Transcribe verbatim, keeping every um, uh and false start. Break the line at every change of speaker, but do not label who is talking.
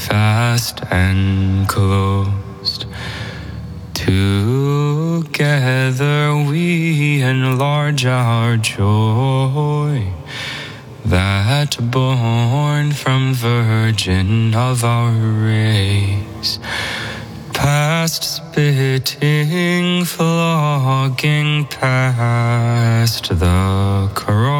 fast and closed. Together we enlarge our joy, that born from Virgin of our race, past spitting, flogging, past the cross,